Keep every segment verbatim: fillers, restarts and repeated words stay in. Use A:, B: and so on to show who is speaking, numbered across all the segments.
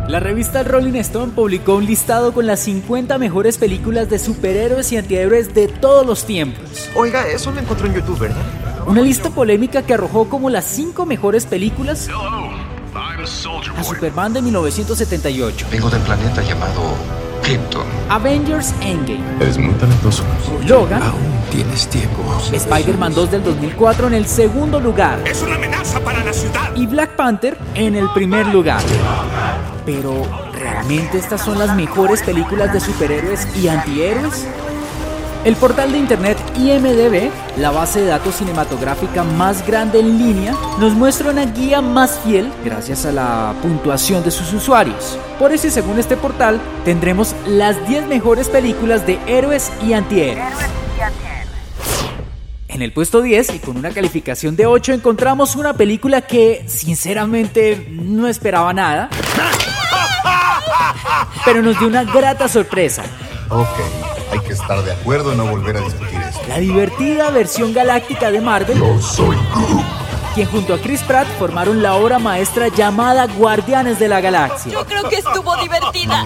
A: La revista Rolling Stone publicó un listado con las cincuenta mejores películas de superhéroes y antihéroes de todos los tiempos.
B: Oiga, eso lo encontró en YouTube, ¿verdad?
A: Una lista polémica que arrojó como las cinco mejores películas a Superman de mil novecientos setenta y ocho.
C: Vengo del planeta llamado Krypton.
A: Avengers Endgame.
D: Eres muy talentoso.
A: Logan.
D: Aún tienes tiempo.
A: Spider-Man dos del dos mil cuatro en el segundo lugar.
E: ¡Es una amenaza para la ciudad!
A: Y Black Panther en el primer lugar. Pero, ¿realmente estas son las mejores películas de superhéroes y antihéroes? El portal de internet I M D B, la base de datos cinematográfica más grande en línea, nos muestra una guía más fiel gracias a la puntuación de sus usuarios. Por eso, y según este portal, tendremos las diez mejores películas de héroes y antihéroes. En el puesto diez, y con una calificación de ocho, encontramos una película que, sinceramente, no esperaba nada, pero nos dio una grata sorpresa.
F: Ok, hay que estar de acuerdo y no volver a discutir esto.
A: La divertida versión galáctica de Marvel,
D: Yo soy Groot,
A: quien junto a Chris Pratt formaron la obra maestra llamada Guardianes de la Galaxia.
G: Yo creo que estuvo divertida.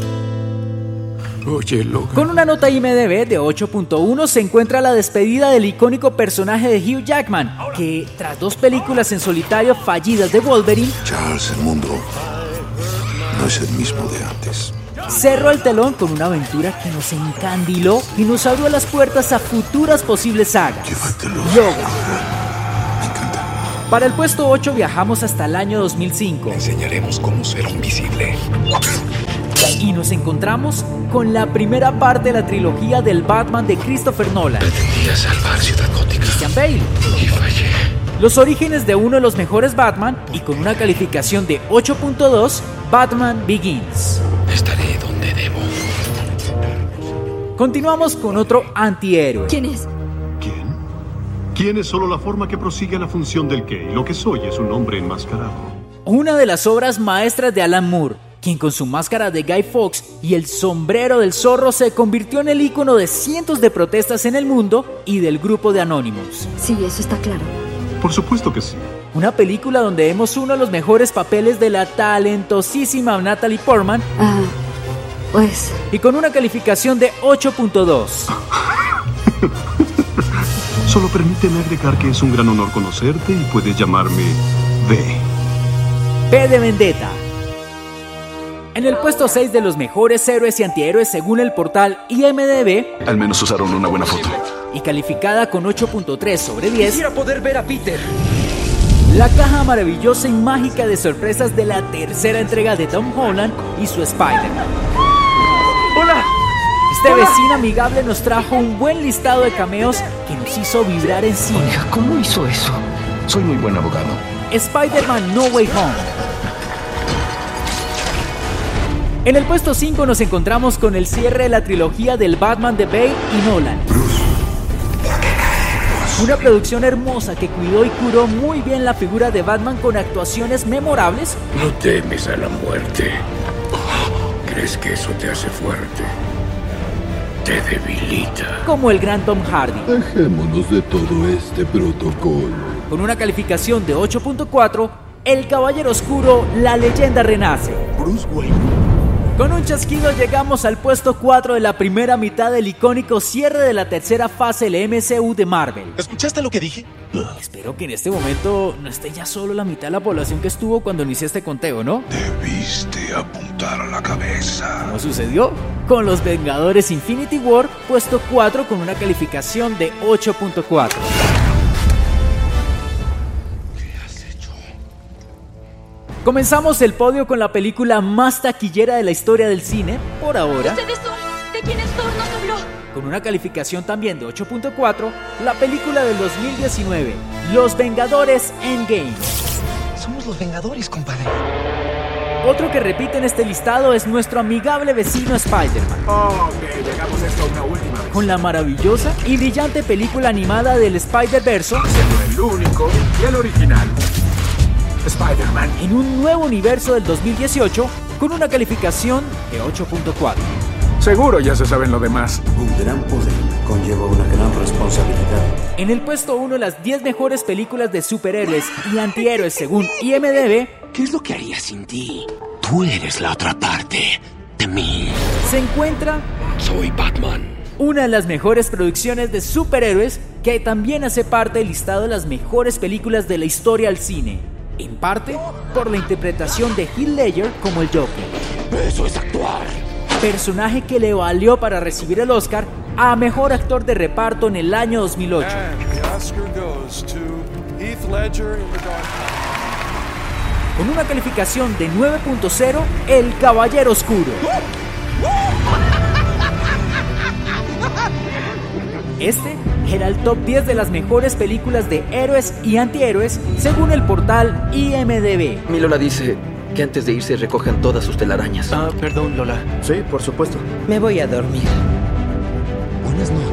D: Oye, Logan.
A: Con una nota I M D B de ocho punto uno se encuentra la despedida del icónico personaje de Hugh Jackman, que tras dos películas en solitario fallidas de Wolverine,
D: Charles, el mundo no es el mismo de antes.
A: cerró el telón con una aventura que nos encandiló y nos abrió las puertas a futuras posibles sagas.
D: Llévatelo.
A: Logan.
D: Me encanta.
A: Para el puesto ocho viajamos hasta el año dos mil cinco.
D: Le enseñaremos cómo ser invisible.
A: Y nos encontramos con la primera parte de la trilogía del Batman de Christopher Nolan.
D: Pretendía salvar Ciudad Gótica
A: Christian Bale.
D: y fallé.
A: Los orígenes de uno de los mejores Batman, y con una calificación de ocho punto dos, Batman Begins.
D: Estaré donde debo.
A: Continuamos con otro antihéroe.
G: ¿Quién es?
H: ¿Quién? ¿Quién es solo la forma que prosigue la función del qué? Lo que soy es un hombre enmascarado.
A: Una de las obras maestras de Alan Moore, quien con su máscara de Guy Fawkes y el sombrero del zorro se convirtió en el ícono de cientos de protestas en el mundo y del grupo de Anonymous.
G: Sí, eso está claro.
H: Por supuesto que sí.
A: Una película donde vemos uno de los mejores papeles de la talentosísima Natalie Portman,
G: Ah, pues...
A: y con una calificación de ocho punto dos.
H: Solo permíteme agregar que es un gran honor conocerte y puedes llamarme V.
A: V de Vendetta. En el puesto seis de los mejores héroes y antihéroes según el portal I M D B,
D: Al menos usaron una buena foto.
A: y calificada con ocho punto tres sobre diez,
B: Quisiera poder ver a Peter.
A: la caja maravillosa y mágica de sorpresas de la tercera entrega de Tom Holland y su Spider-Man.
B: ¡Hola!
A: Este vecino amigable nos trajo un buen listado de cameos que nos hizo vibrar en cine.
C: Oiga, ¿cómo hizo eso? Soy muy buen abogado.
A: Spider-Man No Way Home. En el puesto cinco nos encontramos con el cierre de la trilogía del Batman de Bale y Nolan. Una producción hermosa que cuidó y curó muy bien la figura de Batman con actuaciones memorables.
D: No temes a la muerte. ¿Crees que eso te hace fuerte? Te debilita.
A: Como el gran Tom Hardy.
D: Dejémonos de todo este protocolo.
A: Con una calificación de ocho punto cuatro, El Caballero Oscuro, la leyenda renace.
D: Bruce Wayne.
A: Con un chasquido llegamos al puesto cuatro de la primera mitad del icónico cierre de la tercera fase del M C U de Marvel.
E: ¿Escuchaste lo que dije?
A: Espero que en este momento no esté ya solo la mitad de la población que estuvo cuando inicié este conteo, ¿no?
D: Debiste apuntar a la cabeza.
A: ¿Cómo sucedió? Con los Vengadores Infinity War, puesto cuatro con una calificación de ocho punto cuatro. Comenzamos el podio con la película más taquillera de la historia del cine, por ahora.
G: ¿Ustedes son? ¿De quiénes Thor nos habló?
A: Con una calificación también de ocho punto cuatro, la película del dos mil diecinueve, Los Vengadores Endgame.
B: Somos los Vengadores, compadre.
A: Otro que repite en este listado es nuestro amigable vecino Spider-Man.
E: Ok, llegamos a esto una última vez.
A: Con la maravillosa y brillante película animada del Spider-Verse,
E: Siendo el único y el original. Spider-Man.
A: en un nuevo universo del dos mil dieciocho, con una calificación de ocho punto cuatro.
E: Seguro ya se saben lo demás.
I: Un gran poder conlleva una gran responsabilidad.
A: En el puesto uno, las diez mejores películas de superhéroes y antihéroes según I M D B.
D: ¿Qué es lo que haría sin ti? Tú eres la otra parte de mí.
A: Se encuentra...
D: Soy Batman.
A: Una de las mejores producciones de superhéroes que también hace parte del listado de las mejores películas de la historia al cine. En parte por la interpretación de Heath Ledger como el Joker.
D: Eso es actuar.
A: Personaje que le valió para recibir el Oscar a Mejor Actor de Reparto en el año dos mil ocho. Con una calificación de nueve punto cero, El Caballero Oscuro. Este era el top diez de las mejores películas de héroes y antihéroes según el portal I M D B.
J: Mi Lola dice que antes de irse recojan todas sus telarañas.
B: Ah, perdón, Lola.
I: Sí, por supuesto.
K: Me voy a dormir.
B: Buenas noches.